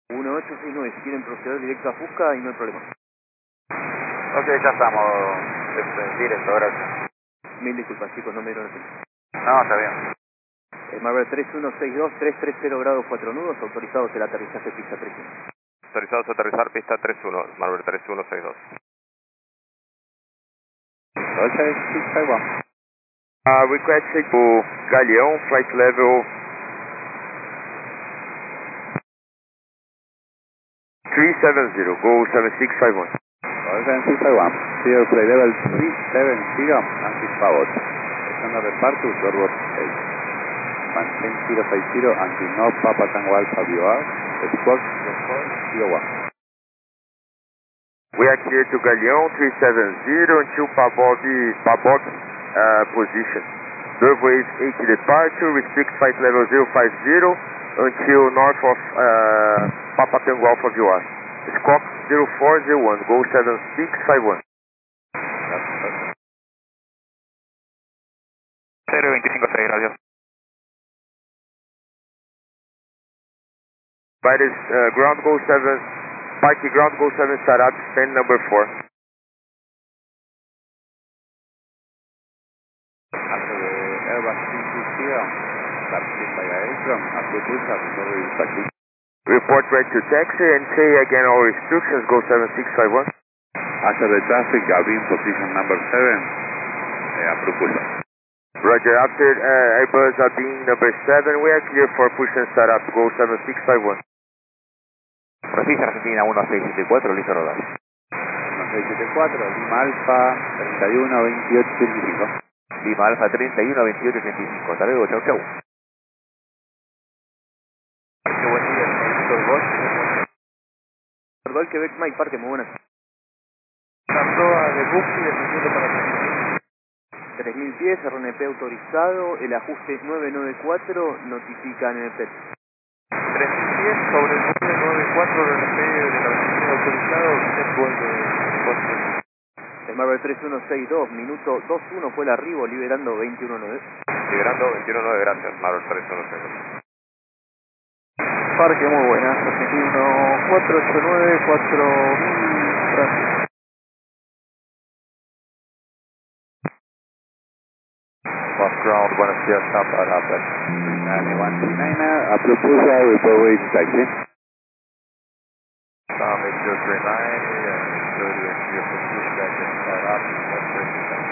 1869, si quieren proceder directo a Fusca y no hay problema. Ok, ya estamos, directo, gracias. Mil disculpas chicos, no me dieron el tiempo. No, está bien. Marvel 3162, 330 grados 4 nudos, autorizados el aterrizaje pista 31. Autorizados a aterrizar pista 31, Marvel 3162. Roger, 651. Requested to Galeão, flight level 370, go 7651. Roger, 651. Clear flight level 370, Nancy Pavot. Standard departure, Dorbot 8. Maintain 050 until North Papa Tango Alpha VR, Squawk 0401. We are clear to Galeão 370 until Pabog position. Doorway 80 departure, restrict flight level 050 until north of Papa Tango Alpha VR. Squawk 0401, go 7651. 0256, gracias. By this ground go 7, Parky ground go 7 startup, stand number 4. After the Airbus 360, taxi by aircraft, after push up, recovery taxi. Report ready to taxi and say again all restrictions, go 7651. After the traffic, Gavin position number 7, approve push up. Roger, after Airbus being number 7, we are clear for push and startup, go 7651. Precisa Argentina 1674, listo rodar. 1674, Lima Alfa 31 28 25. Lima Alfa 31 28 35. Hasta luego, chau chau. Qué buen día, señor Gol. Gol Quebec Mike, parte muy buenas. La prueba de booking descendiendo para 3000 pies, RNP autorizado, el ajuste 994, notifican en el PET. 3010 sobre el 994 RNP de la Argentina autorizado, Network de Costa. El Marvel 3162, minuto 21 fue el arribo, liberando 219. Liberando 219, gracias, Marvel 3162. Parque muy buenas, Argentino 489, 4000, gracias. Off ground, buenos días, Tampa, Rapid. 9139, approve push up, recovery taxi. Tom 8039, 30 and 0 push back and start up.